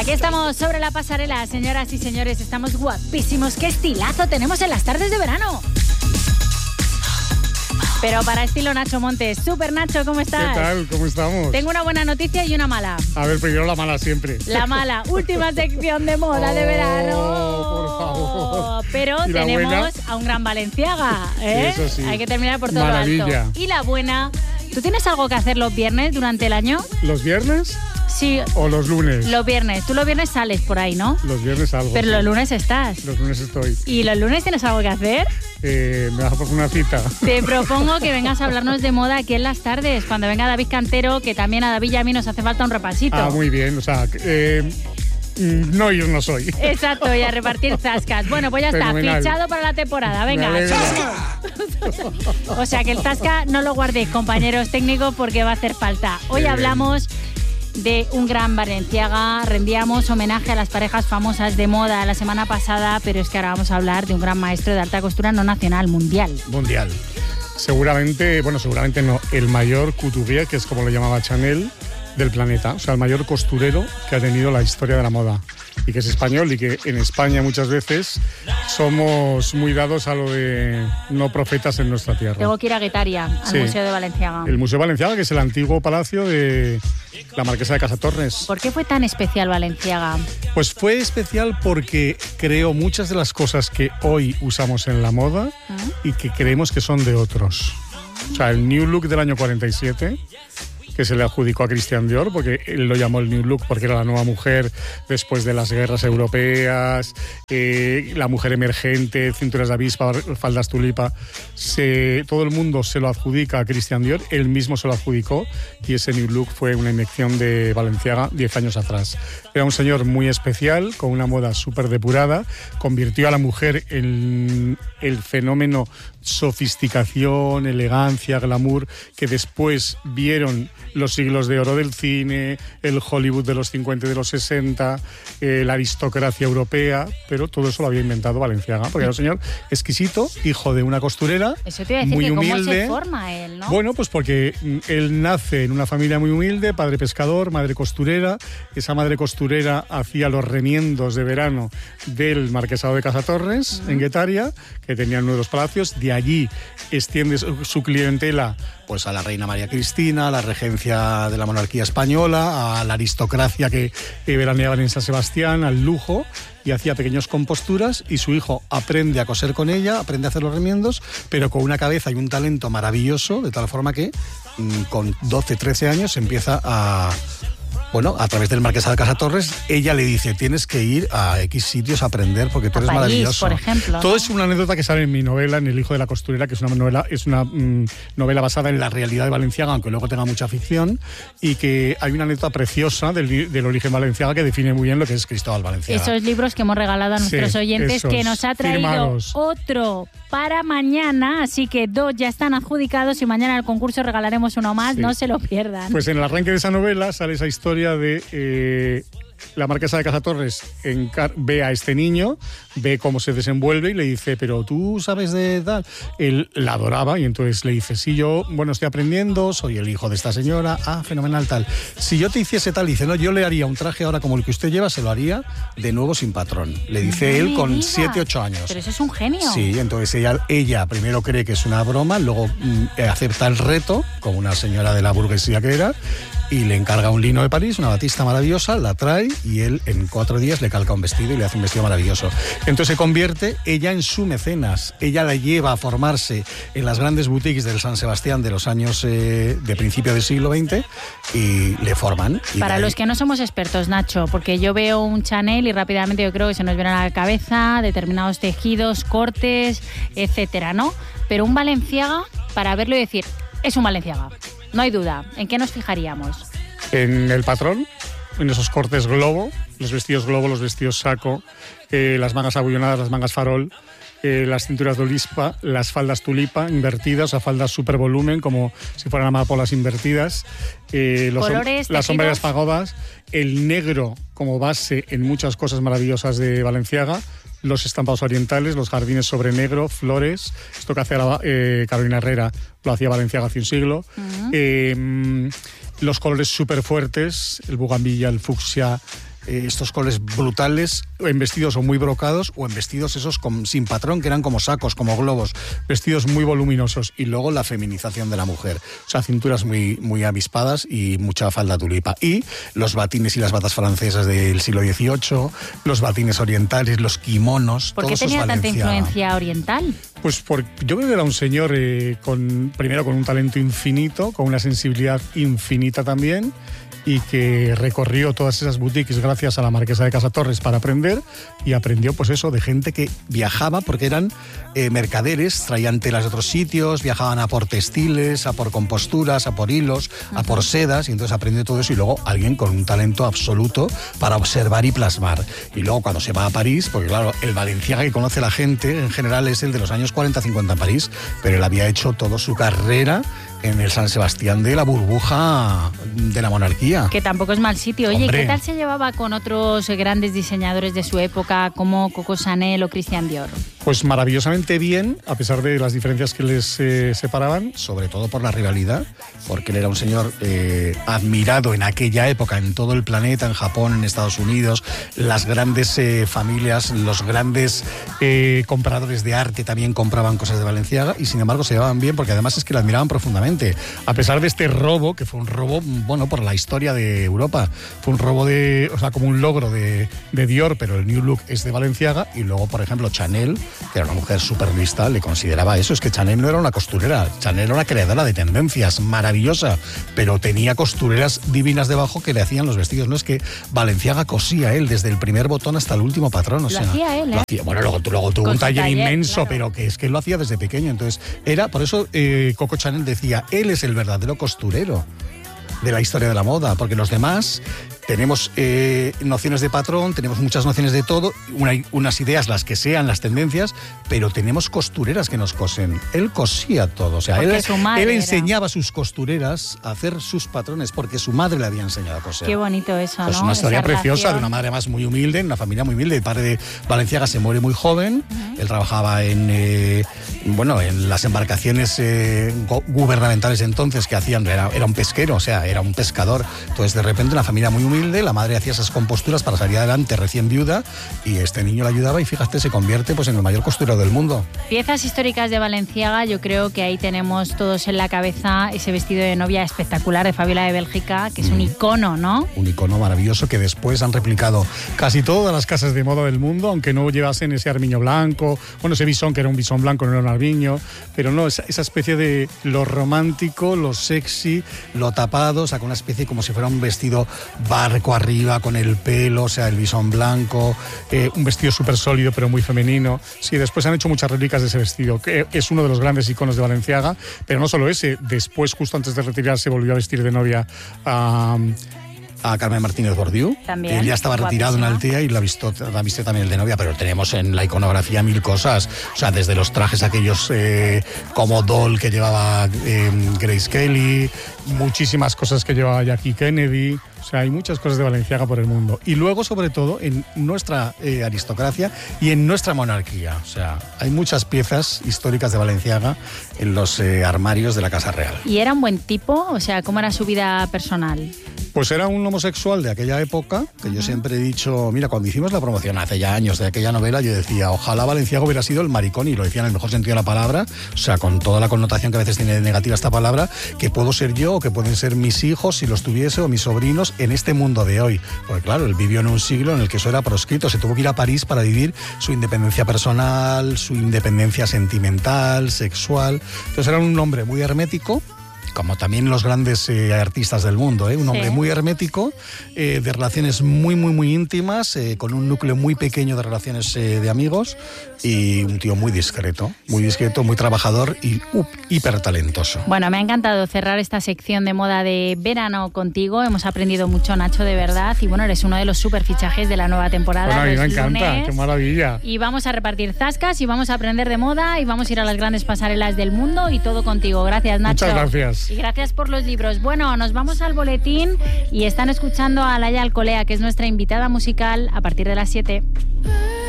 Aquí estamos sobre la pasarela, señoras y señores, estamos guapísimos. ¡Qué estilazo tenemos en las tardes de verano! Pero para estilo Nacho Montes. Super Nacho, ¿cómo estás? ¿Qué tal? ¿Cómo estamos? Tengo una buena noticia y una mala. A ver, primero la mala siempre. La mala, última sección de moda de verano. Por favor. Pero tenemos a un gran Valenciaga, ¿eh? Sí, eso sí. Hay que terminar por todo Maravilla. lo alto. Y la buena, ¿tú tienes algo que hacer los viernes durante el año? ¿Los viernes? Sí. ¿O los lunes? Los viernes. Tú los viernes sales por ahí, ¿no? Los viernes salgo. Pero sí. los lunes estás. Los lunes estoy. ¿Y los lunes tienes algo que hacer? Me vas a poner una cita. Te propongo que vengas a hablarnos de moda aquí en las tardes, cuando venga David Cantero, que también a David y a mí nos hace falta un repasito. Ah, muy bien. O sea, no ir no soy. Exacto, y a repartir zascas. Bueno, pues ya Fenomenal. está, fichado para la temporada. Venga, ¡zasca! O sea que el zasca no lo guardéis, compañeros técnicos, porque va a hacer falta. Hoy Bien. hablamos de un gran Valenciaga, rendíamos homenaje a las parejas famosas de moda la semana pasada, pero es que ahora vamos a hablar de un gran maestro de alta costura no nacional, mundial. Mundial. Seguramente no, el mayor couturier, que es como lo llamaba Chanel, del planeta. O sea, el mayor costurero que ha tenido la historia de la moda. Y que es español y que en España muchas veces somos muy dados a lo de no profetas en nuestra tierra. Tengo que ir a Guetaria, al Sí. Museo de Valenciaga. El Museo Valenciaga, que es el antiguo palacio de la Marquesa de Casatorres. ¿Por qué fue tan especial Valenciaga? Pues fue especial porque creó muchas de las cosas que hoy usamos en la moda y que creemos que son de otros. O sea, el New Look del año 47, que se le adjudicó a Christian Dior, porque él lo llamó el New Look porque era la nueva mujer después de las guerras europeas, la mujer emergente, cinturas de avispa, faldas tulipa. Todo el mundo se lo adjudica a Christian Dior, él mismo se lo adjudicó, y ese New Look fue una invención de Balenciaga 10 años atrás. Era un señor muy especial, con una moda súper depurada, convirtió a la mujer en el fenómeno sofisticación, elegancia, glamour, que después vieron los siglos de oro del cine, el Hollywood de los 50 y de los 60, la aristocracia europea, pero todo eso lo había inventado Valenciaga, porque era un señor exquisito, hijo de una costurera, Eso te iba a decir, muy que humilde. ¿cómo se forma él, no? Bueno, pues porque él nace en una familia muy humilde, padre pescador, madre costurera. Esa madre costurera hacía los remiendos de verano del Marquesado de Casatorres, en Guetaria, que tenían nuevos palacios. De allí extiende su clientela pues a la reina María Cristina, a la regencia de la monarquía española, a la aristocracia que veraneaban en San Sebastián, al lujo, y hacía pequeñas composturas, y su hijo aprende a coser con ella, aprende a hacer los remiendos, pero con una cabeza y un talento maravilloso, de tal forma que con 12, 13 años empieza a través del Marquesado de Casatorres, ella le dice, tienes que ir a X sitios a aprender porque tú eres París, maravilloso. por ejemplo, Todo ¿no? es una anécdota que sale en mi novela, en El hijo de la costurera, que es una novela basada en la realidad de Valenciaga, aunque luego tenga mucha ficción, y que hay una anécdota preciosa del origen Valenciaga que define muy bien lo que es Cristóbal Valenciaga. Esos libros que hemos regalado a nuestros Sí, oyentes, esos, que nos ha traído firmados. otro para mañana, así que 2 ya están adjudicados y mañana en el concurso regalaremos uno más, Sí. no se lo pierdan. Pues en el arranque de esa novela sale esa historia de la Marquesa de Casatorres ve a este niño, ve cómo se desenvuelve y le dice, pero tú sabes de tal. Él la adoraba y entonces le dice, sí, yo, estoy aprendiendo, soy el hijo de esta señora, fenomenal tal. Si yo te hiciese tal, dice, no, yo le haría un traje ahora como el que usted lleva, se lo haría de nuevo sin patrón. Le dice No él me con digas. 7, 8 años. Pero eso es un genio. Sí, entonces ella primero cree que es una broma, luego acepta el reto, como una señora de la burguesía que era, y le encarga un lino de París, una batista maravillosa, la trae y él en 4 días le calca un vestido y le hace un vestido maravilloso. Entonces se convierte ella en su mecenas. Ella la lleva a formarse en las grandes boutiques del San Sebastián de los años de principio del siglo XX y le forman. Y Para los que no somos expertos, Nacho, porque yo veo un Chanel y rápidamente yo creo que se nos viene a la cabeza determinados tejidos, cortes, etcétera, ¿no? Pero un Valenciaga, para verlo y decir, es un Valenciaga. No hay duda. ¿En qué nos fijaríamos? En el patrón, en esos cortes globo, los vestidos saco, las mangas abullonadas, las mangas farol, las cinturas de olispa, las faldas tulipa invertidas, o sea, faldas super volumen, como si fueran amapolas invertidas, Colores, las sombreras tejidos. pagodas, el negro como base en muchas cosas maravillosas de Valenciaga, los estampados orientales, los jardines sobre negro, flores, esto que hace Carolina Herrera lo hacía Valenciaga hace un siglo. Los colores súper fuertes, el bugambilla, el fucsia, estos colores brutales, en vestidos o muy brocados o en vestidos esos sin patrón, que eran como sacos, como globos, vestidos muy voluminosos. Y luego la feminización de la mujer, o sea, cinturas muy, muy avispadas y mucha falda tulipa. Y los batines y las batas francesas del siglo XVIII, los batines orientales, los kimonos. ¿Por qué tenía tanta influencia oriental? Pues yo creo que era un señor primero con un talento infinito, con una sensibilidad infinita también, y que recorrió todas esas boutiques gracias a la marquesa de Casatorres para aprender, y aprendió pues eso de gente que viajaba porque eran mercaderes, traían telas de otros sitios, viajaban a por textiles, a por composturas, a por hilos, a por sedas, y entonces aprendió todo eso, y luego alguien con un talento absoluto para observar y plasmar. Y luego cuando se va a París, porque claro, el Balenciaga que conoce la gente en general es el de los años 40-50 en París, pero él había hecho toda su carrera en el San Sebastián de la burbuja de la monarquía. Que tampoco es mal sitio. Oye, Hombre. ¿qué tal se llevaba con otros grandes diseñadores de su época como Coco Chanel o Christian Dior? Pues maravillosamente bien, a pesar de las diferencias que les separaban, sobre todo por la rivalidad, porque él era un señor admirado en aquella época en todo el planeta, en Japón, en Estados Unidos. Las grandes familias, los grandes compradores de arte también compraban cosas de Balenciaga, y sin embargo se llevaban bien porque además es que la admiraban profundamente. A pesar de este robo, que fue un robo, bueno, por la historia de Europa, fue un robo como un logro de Dior, pero el New Look es de Balenciaga. Y luego, por ejemplo, Chanel, que era una mujer súper lista, le consideraba eso. Es que Chanel no era una costurera, Chanel era una creadora de tendencias, maravillosa, pero tenía costureras divinas debajo que le hacían los vestidos. No es que Balenciaga cosía él desde el primer botón hasta el último patrón. Lo hacía él, ¿eh? Bueno, luego tuvo un taller inmenso, claro. pero que es que él lo hacía desde pequeño. Entonces, por eso Coco Chanel decía, él es el verdadero costurero de la historia de la moda, porque los demás tenemos nociones de patrón, tenemos muchas nociones de todo, unas ideas, las que sean, las tendencias, pero tenemos costureras que nos cosen. Él cosía todo, o sea, él enseñaba a sus costureras a hacer sus patrones porque su madre le había enseñado a coser. Qué bonito eso, ¿no? Es una historia Esa preciosa relación. de una madre más muy humilde, en una familia muy humilde. El padre de Balenciaga se muere muy joven. Él trabajaba en las embarcaciones gubernamentales entonces que hacían, era un pesquero, o sea, era un pescador. Entonces, de repente, una familia muy humilde, la madre hacía esas composturas para salir adelante recién viuda, y este niño la ayudaba, y fíjate, se convierte pues en el mayor costurero del mundo. Piezas históricas de Balenciaga, yo creo que ahí tenemos todos en la cabeza ese vestido de novia espectacular de Fabiola de Bélgica, que es un icono, ¿no? Un icono maravilloso que después han replicado casi todas las casas de moda del mundo, aunque no llevasen ese armiño blanco, ese bisón, que era un bisón blanco, no era un armiño, pero no, esa especie de lo romántico, lo sexy, lo tapado, o sea, con una especie como si fuera un vestido barco arriba, con el pelo, o sea, el bisón blanco, un vestido súper sólido pero muy femenino. Sí, después han hecho muchas réplicas de ese vestido, que es uno de los grandes iconos de Balenciaga, pero no solo ese, después, justo antes de retirarse, volvió a vestir de novia a Carmen Martínez Bordiú. También, él ya estaba retirado en Altea y la viste también el de novia, pero tenemos en la iconografía mil cosas, o sea, desde los trajes aquellos como doll que llevaba Grace Kelly, muchísimas cosas que llevaba Jackie Kennedy. O sea, hay muchas cosas de Balenciaga por el mundo. Y luego, sobre todo, en nuestra aristocracia y en nuestra monarquía. O sea, hay muchas piezas históricas de Balenciaga en los armarios de la Casa Real. ¿Y era un buen tipo? O sea, ¿cómo era su vida personal? Pues era un homosexual de aquella época, que yo siempre he dicho, mira, cuando hicimos la promoción hace ya años de aquella novela, yo decía, ojalá Balenciaga hubiera sido el maricón, y lo decía en el mejor sentido de la palabra, o sea, con toda la connotación que a veces tiene de negativa esta palabra, que puedo ser yo o que pueden ser mis hijos si los tuviese, o mis sobrinos en este mundo de hoy. Porque claro, él vivió en un siglo en el que eso era proscrito, se tuvo que ir a París para vivir su independencia personal, su independencia sentimental, sexual. Entonces era un hombre muy hermético, como también los grandes artistas del mundo, un hombre muy hermético, de relaciones muy, muy, muy íntimas, con un núcleo muy pequeño de relaciones de amigos, y un tío muy discreto, muy trabajador y hiper talentoso. Bueno, me ha encantado cerrar esta sección de moda de verano contigo. Hemos aprendido mucho, Nacho, de verdad, y bueno, eres uno de los super fichajes de la nueva temporada. Bueno, a mí me encanta, lunes. qué maravilla. Y vamos a repartir zascas y vamos a aprender de moda y vamos a ir a las grandes pasarelas del mundo y todo contigo. Gracias, Nacho. Muchas gracias. Y gracias por los libros. Bueno, nos vamos al boletín y están escuchando a Laia Alcolea, que es nuestra invitada musical, a partir de las 7.